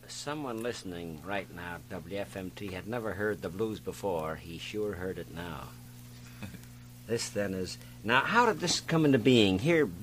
someone listening right now at WFMT had never heard the blues before. He sure heard it now. This, then, is... Now, how did this come into being? Here,